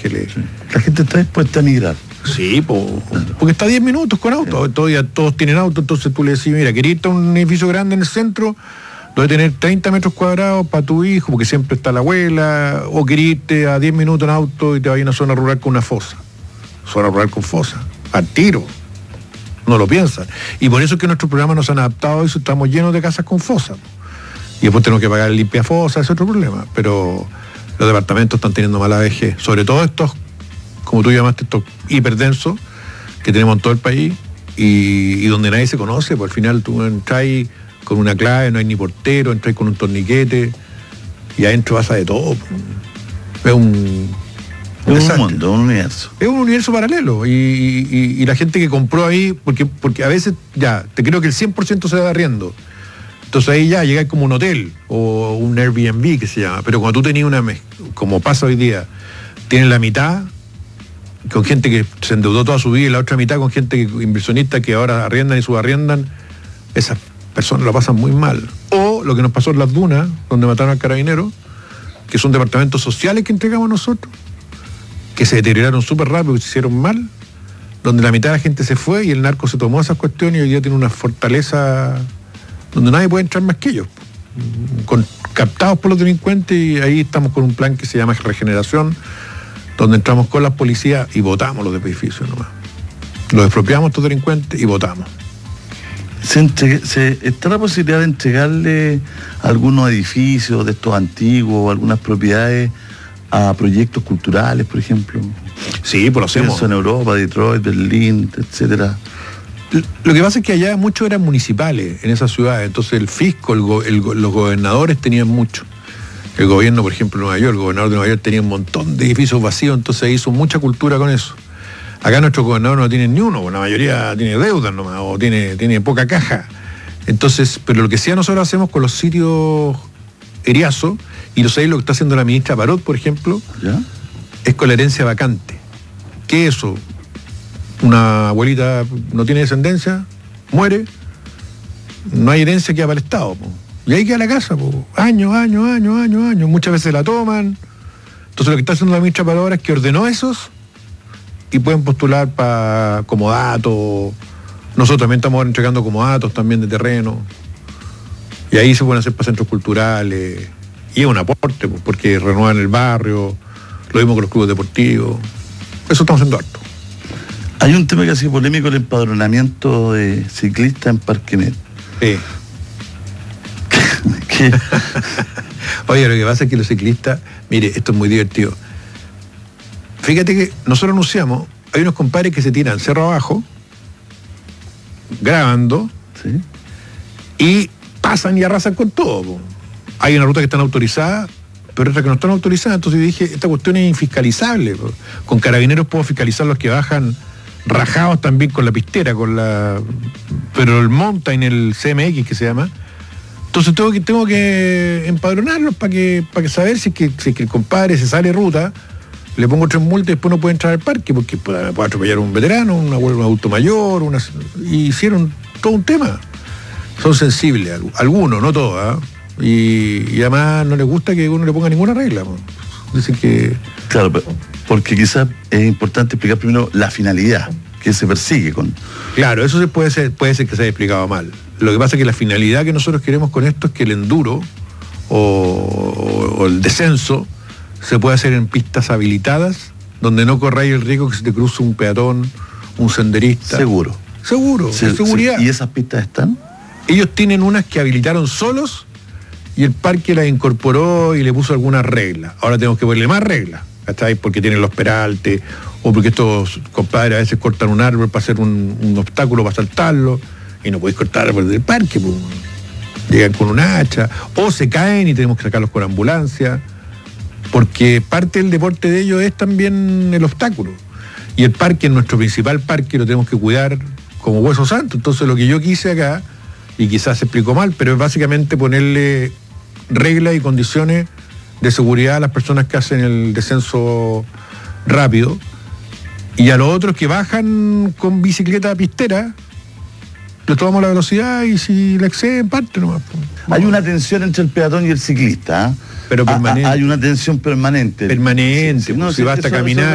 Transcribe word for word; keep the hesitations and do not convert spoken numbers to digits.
Ángeles. Sí. La gente está dispuesta a migrar. Sí, po, porque está a diez minutos con auto. Sí. Todavía todos tienen auto, entonces tú le decís, mira, querés irte a un edificio grande en el centro, debe tener treinta metros cuadrados para tu hijo, porque siempre está la abuela, o querés irte a diez minutos en auto y te vas a una zona rural con una fosa. Zona rural con fosa. Al tiro. No lo piensan. Y por eso es que nuestros programas nos han adaptado a eso, estamos llenos de casas con fosa. Y después tenemos que pagar el limpia fosa, es otro problema. Pero los departamentos están teniendo mala vejez. Sobre todo estos, como tú llamaste, estos hiperdensos que tenemos en todo el país y, y donde nadie se conoce, pues al final tú entras con una clave, no hay ni portero, entras con un torniquete y adentro pasa de todo. Es un, un, es un mundo, un universo. Es un universo paralelo y, y, y la gente que compró ahí, porque, porque a veces ya, te creo que el cien por ciento se va arriendo. Entonces ahí ya llegáis como un hotel o un Airbnb que se llama, pero cuando tú tenías una, como pasa hoy día, tienes la mitad con gente que se endeudó toda su vida y la otra mitad con gente que, inversionista que ahora arriendan y subarriendan, esas personas lo pasan muy mal. O lo que nos pasó en Las Dunas, donde mataron al carabinero, que son departamentos sociales que entregamos nosotros, que se deterioraron súper rápido, que se hicieron mal, donde la mitad de la gente se fue y el narco se tomó esas cuestiones y hoy día tiene una fortaleza donde nadie puede entrar más que ellos, con, captados por los delincuentes, y ahí estamos con un plan que se llama Regeneración, donde entramos con las policías y votamos los edificios nomás. Los expropiamos a estos delincuentes y votamos. ¿Se, entregue, se ¿Está la posibilidad de entregarle algunos edificios de estos antiguos o algunas propiedades a proyectos culturales, por ejemplo? Sí, pues lo hacemos. Eso en Europa, Detroit, Berlín, etcétera. Lo que pasa es que allá muchos eran municipales en esas ciudades, entonces el fisco, el go, el, los gobernadores tenían mucho. El gobierno, por ejemplo, de Nueva York, el gobernador de Nueva York tenía un montón de edificios vacíos, entonces hizo mucha cultura con eso. Acá nuestros gobernadores no tienen ni uno, la mayoría tiene deudas nomás, o tiene, tiene poca caja. Entonces, pero lo que sí nosotros hacemos con los sitios Eriazo, y lo sabéis lo que está haciendo la ministra Parot, por ejemplo, ¿ya? Es con la herencia vacante. ¿Qué es eso? Una abuelita no tiene descendencia, muere, no hay herencia, queda para el Estado, po. Y ahí queda la casa, po. años, años, años, años, años, muchas veces la toman. Entonces lo que está haciendo la ministra para ahora es que ordenó esos y pueden postular para comodatos. Nosotros también estamos entregando comodatos también de terreno. Y ahí se pueden hacer para centros culturales. Y es un aporte, po, porque renuevan el barrio, lo mismo con los clubes deportivos. Eso estamos haciendo harto. Hay un tema que ha sido polémico, el empadronamiento de ciclistas en Parquenet. Sí. ¿Qué? Oye, lo que pasa es que los ciclistas, mire, esto es muy divertido. Fíjate que nosotros anunciamos, hay unos compadres que se tiran cerro abajo, grabando, ¿sí? Y pasan y arrasan con todo, po. Hay una ruta que están autorizadas, pero otra que no están autorizadas, entonces dije, esta cuestión es infiscalizable, po. Con carabineros puedo fiscalizar los que bajan rajados también con la pistera, con la pero el mountain, el C M X que se llama. Entonces tengo que, tengo que empadronarlos para que, para que saber si es, que, si es que el compadre se sale ruta, le pongo tres multas y después no puede entrar al parque, porque puede, puede atropellar un veterano, una, un adulto mayor, una, y hicieron todo un tema. Son sensibles, algunos, no todos, ¿eh? y, y además no les gusta que uno le ponga ninguna regla. Dicen que... Claro, porque quizás es importante explicar primero la finalidad que se persigue con... Claro, eso se puede ser, puede ser que se haya explicado mal. Lo que pasa es que la finalidad que nosotros queremos con esto es que el enduro o, o, o el descenso se puede hacer en pistas habilitadas, donde no corráis el riesgo que se te cruce un peatón, un senderista. Seguro. Seguro, se, seguridad. Se, ¿Y esas pistas están? Ellos tienen unas que habilitaron solos y el parque las incorporó y le puso algunas reglas. Ahora tenemos que ponerle más reglas, ¿cachai? Porque tienen los peraltes, o porque estos compadres a veces cortan un árbol para hacer un, un obstáculo para saltarlo, y no podéis cortar árboles del parque, pues. Llegan con un hacha, o se caen y tenemos que sacarlos con ambulancia, porque parte del deporte de ellos es también el obstáculo. Y el parque, nuestro principal parque, lo tenemos que cuidar como hueso santo. Entonces lo que yo quise acá, y quizás se explicó mal, pero es básicamente ponerle reglas y condiciones de seguridad a las personas que hacen el descenso rápido, y a los otros que bajan con bicicleta pistera, les tomamos la velocidad y si la exceden, parte nomás. Hay una tensión entre el peatón y el ciclista, ¿eh? Pero permanente. Hay una tensión permanente. Permanente, sí, sí, no, si, si basta caminar.